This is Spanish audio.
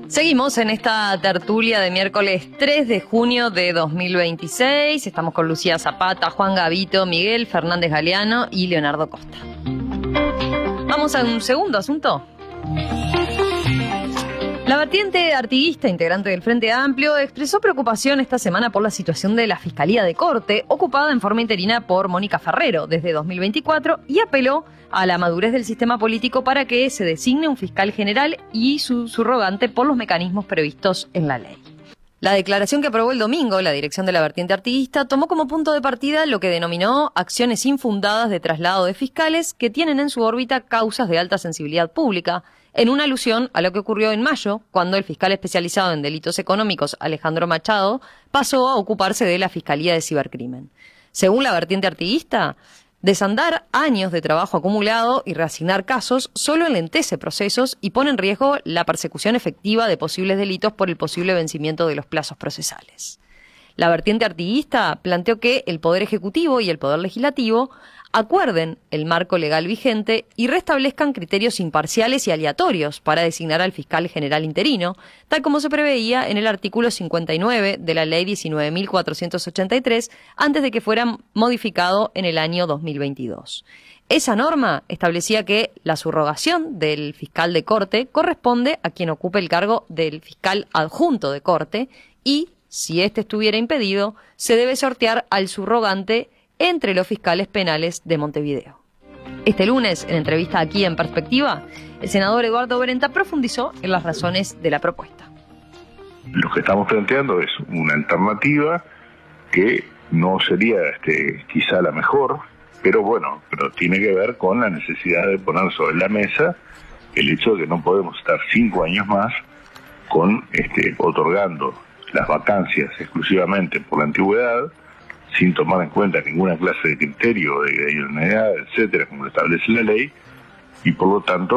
Seguimos en esta tertulia de miércoles 3 de junio de 2026. Estamos con Lucía Zapata, Juan Gavito, Miguel Fernández Galeano y Leonardo Costa. Vamos a un segundo asunto. La vertiente artiguista, integrante del Frente Amplio, expresó preocupación esta semana por la situación de la Fiscalía de Corte, ocupada en forma interina por Mónica Ferrero desde 2024, y apeló a la madurez del sistema político para que se designe un fiscal general y su subrogante por los mecanismos previstos en la ley. La declaración que aprobó el domingo la dirección de la vertiente artiguista tomó como punto de partida lo que denominó acciones infundadas de traslado de fiscales que tienen en su órbita causas de alta sensibilidad pública, en una alusión a lo que ocurrió en mayo, cuando el fiscal especializado en delitos económicos, Alejandro Machado, pasó a ocuparse de la Fiscalía de Cibercrimen. Según la vertiente artiguista, desandar años de trabajo acumulado y reasignar casos solo enlentece procesos y pone en riesgo la persecución efectiva de posibles delitos por el posible vencimiento de los plazos procesales. La vertiente artiguista planteó que el Poder Ejecutivo y el Poder Legislativo acuerden el marco legal vigente y restablezcan criterios imparciales y aleatorios para designar al fiscal general interino, tal como se preveía en el artículo 59 de la Ley 19.483, antes de que fuera modificado en el año 2022. Esa norma establecía que la subrogación del fiscal de corte corresponde a quien ocupe el cargo del fiscal adjunto de corte y, si éste estuviera impedido, se debe sortear al subrogante entre los fiscales penales de Montevideo. Este lunes, en entrevista aquí en Perspectiva, el senador Eduardo Berenta profundizó en las razones de la propuesta. Lo que estamos planteando es una alternativa que no sería quizá la mejor, pero tiene que ver con la necesidad de poner sobre la mesa el hecho de que no podemos estar 5 años más con otorgando las vacancias exclusivamente por la antigüedad, sin tomar en cuenta ninguna clase de criterio de idoneidad, etcétera, como lo establece la ley, y por lo tanto